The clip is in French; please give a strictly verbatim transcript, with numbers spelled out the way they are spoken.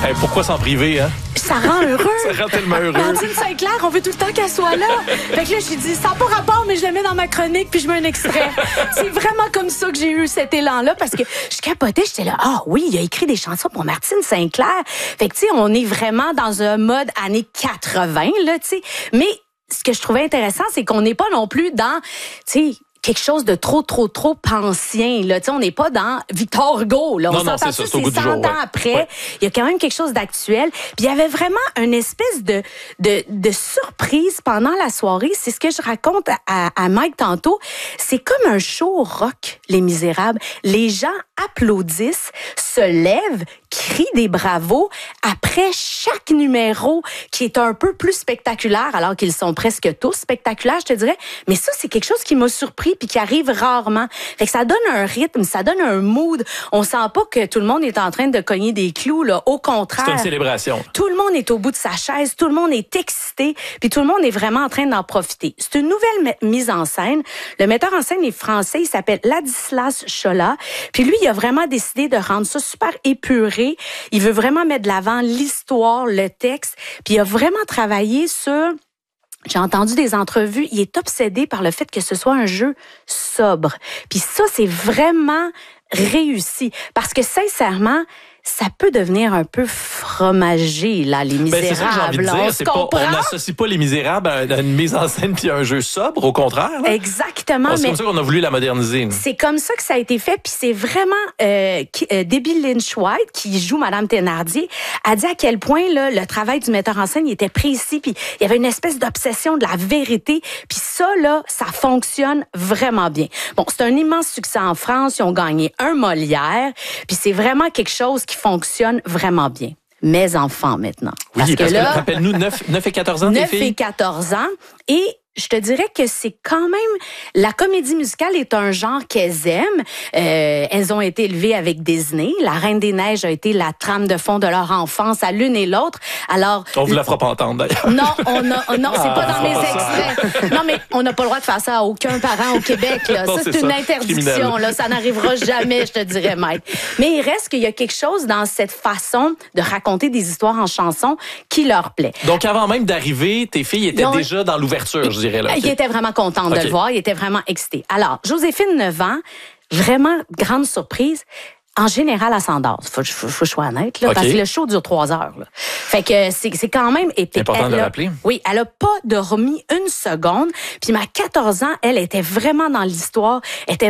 Hey, pourquoi s'en priver, hein? Ça rend heureux. Ça rend tellement heureux. Martine Saint-Clair, on veut tout le temps qu'elle soit là. Fait que là, j'ai dit, ça n'a pas rapport, mais je le mets dans ma chronique puis je mets un extrait. C'est vraiment comme ça que j'ai eu cet élan-là parce que je capotais, j'étais là, ah oui, il a écrit des chansons pour Martine Saint-Clair. Fait que, tu sais, on est vraiment dans un mode années quatre-vingts, là, tu sais. Mais ce que je trouvais intéressant, c'est qu'on n'est pas non plus dans, tu sais, quelque chose de trop, trop, trop ancien. Là. On n'est pas dans Victor Hugo. Là. On non, non, s'entend c'est ça, ça, c'est cent ans ouais. après. Ouais. Il y a quand même quelque chose d'actuel. Puis il y avait vraiment une espèce de, de, de surprise pendant la soirée. C'est ce que je raconte à, à Mike tantôt. C'est comme un show rock, Les Misérables. Les gens applaudissent, se lèvent, crient des bravos après chaque numéro qui est un peu plus spectaculaire, alors qu'ils sont presque tous spectaculaires, je te dirais. Mais ça, c'est quelque chose qui m'a surpris puis qui arrive rarement. Fait que ça donne un rythme, ça donne un mood. On sent pas que tout le monde est en train de cogner des clous, là. Au contraire. C'est une célébration. Tout le monde est au bout de sa chaise, tout le monde est excité, puis tout le monde est vraiment en train d'en profiter. C'est une nouvelle mise en scène. Le metteur en scène est français, il s'appelle Ladislas Chola. Puis lui, il a vraiment décidé de rendre ça super épuré. Il veut vraiment mettre de l'avant l'histoire, le texte, puis il a vraiment travaillé sur... J'ai entendu des entrevues, il est obsédé par le fait que ce soit un jeu sobre. Puis ça, c'est vraiment réussi. Parce que sincèrement, ça peut devenir un peu fromager, là, Les Misérables. Ben, c'est ça que j'ai envie de dire. C'est pas, on n'associe pas Les Misérables à une mise en scène puis à un jeu sobre, au contraire. Là. Exactement. Ah, c'est comme ça qu'on a voulu la moderniser. C'est comme ça que ça a été fait. Puis c'est vraiment... Euh, euh, Debbie Lynch-White, qui joue Madame Thénardier, a dit à quel point là, le travail du metteur en scène il était précis. Puis il y avait une espèce d'obsession de la vérité. Puis ça, là, ça fonctionne vraiment bien. Bon, c'est un immense succès en France. Ils ont gagné un Molière. Puis c'est vraiment quelque chose qui fonctionne vraiment bien. Mes enfants, maintenant. Oui, parce, parce que, là, rappelle-nous, neuf et quatorze ans, tes filles? neuf et quatorze ans. Et je te dirais que c'est quand même... La comédie musicale est un genre qu'elles aiment. Euh, elles ont été élevées avec Disney. La Reine des Neiges a été la trame de fond de leur enfance à l'une et l'autre. Alors, on vous la fera pas entendre, d'ailleurs. Non, on a, non, c'est ah, pas dans mes extraits. Non, mais on n'a pas le droit de faire ça à aucun parent au Québec. Là. Non, ça, c'est, c'est une ça. interdiction. Là. Ça n'arrivera jamais, je te dirais, Mike. Mais il reste qu'il y a quelque chose dans cette façon de raconter des histoires en chanson qui leur plaît. Donc, avant même d'arriver, tes filles étaient Donc, déjà dans l'ouverture, je dirais. Là, il était vraiment contente okay. de le voir. Il était vraiment excité. Alors, Joséphine, neuf ans, vraiment grande surprise. En général, elle s'endort. Faut, faut, faut que je sois honnête, là, okay. parce que le show dure trois heures. Là. Fait que c'est, c'est quand même épique. C'est important elle de le a, rappeler. Oui, elle a pas dormi une seconde. Puis, à quatorze ans, elle était vraiment dans l'histoire. Elle était